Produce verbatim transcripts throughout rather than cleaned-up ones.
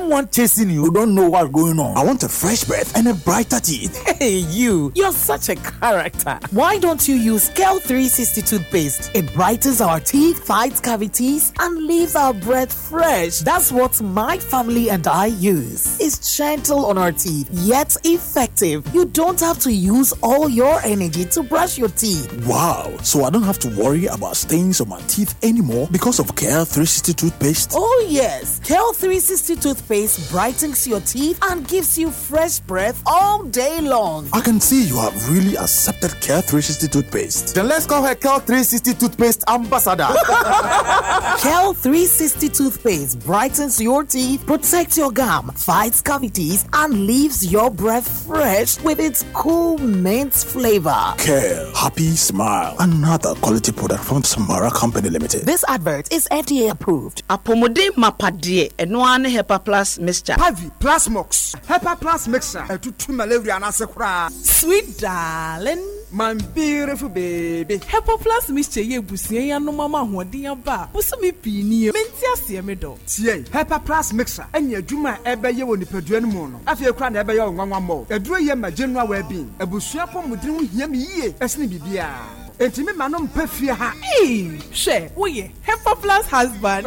someone chasing you who don't know what's going on. I want a fresh breath and a brighter teeth. Hey, you. You're such a character. Why don't you use Kel three sixty toothpaste? It brightens our teeth, fights cavities, and leaves our breath fresh. That's what my family and I use. It's gentle on our teeth, yet effective. You don't have to use all your energy to brush your teeth. Wow. So I don't have to worry about stains on my teeth anymore because of Kel three sixty toothpaste? Oh, yes. Kel three sixty toothpaste brightens your teeth and gives you fresh breath all day long. I can see you have really accepted Kel three sixty toothpaste. Then let's call her Kel three sixty toothpaste ambassador. Kel three sixty toothpaste brightens your teeth, protects your gum, fights cavities, and leaves your breath fresh with its cool mint flavor. Kel, happy smile. Another quality product from Samara Company Limited. This advert is F D A approved. Apomode mapadie eno ane Hepa Plus mixture. Pavi Plus Mox. Hepa Plus mixture. Etutu malaria na sekura. Sweet darling, my beautiful baby. Hepa Plus mixture ye busie ya no mama hoden aba. Busumi pini menti ase me do. Tie Hepa Plus mixture. Enya adwuma ebeye wo nipadua no mu no. Afie kura na ebeye wo nwanwa mo. Eduro ye ma general well being. Ebusua pomodin ho hia me yie. Esne bibia. Entimi manom pefie ha. Eh, she, oye, Hepa Plus husband.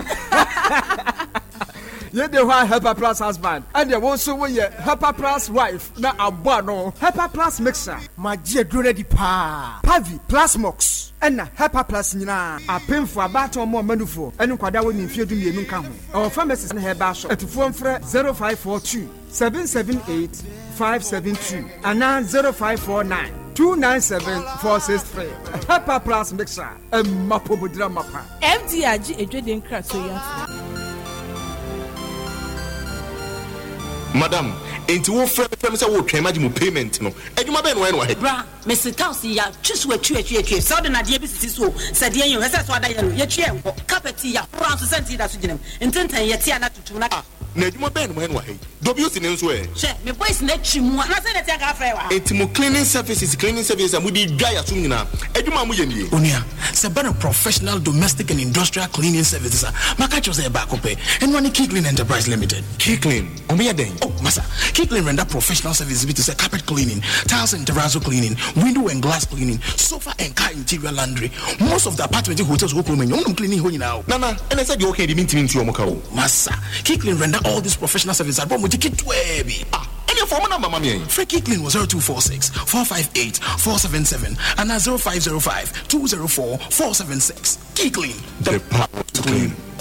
Ye de wa Hepa Plus husband. And ye won so we Hepa Plus wife na abo no. Hepa Plus mixer. Ma je duro di pa. Pavi Plus Mox. Ena Hepa Plus nyina. Apemfo abato mo manufo. Enu kwada woni mfie du mienu nka ho. Our pharmacies na heba shop. Etufo mfre zero five four two seven seven eight five seven two and zero five four nine two nine seven four six three. Hepa Plus mixer. Emma pobodra mapa. F D A G edwede nkra so ya. Madam, enti wo frɛ frɛ say wo twɛn magye payment no. Adwuma bɛn no wa Bra, me se house ya twiso atwi atwi atwi. So de na de bi sisi so. Se de yen hwese so ada ye no. Ye twi enko. Carpet ya. Pro so senti da so ginem. Ententen ye tia na tutu na. Na adwuma bɛn no wa he. W C ne nso e. She, me boys na twi mu. Na se na tia ka frɛ wa. Enti mo cleaning services, cleaning services amudi dwa ya so nyina. Adwuma mo ye nie. Onia, se bana professional domestic and industrial cleaning services. Maka chose e ba ko pe. Enwani Key Clean Enterprise Limited. Key Clean. Omo ya den. Oh, masa. Key Clean render professional services to say carpet cleaning, tiles and terrazzo cleaning, window and glass cleaning, sofa and car interior laundry. Most of the apartment hotels go cleaning. You cleaning ho now. Nana, and I said you okay, the mean to your moka. Masa. Key Clean render all these professional services at one take it to baby. Ah, and your phone number, mammy. Free Key Clean was zero two four six four five eight four seven seven and zero five zero five two zero four four seven six. Key Clean. The power to clean.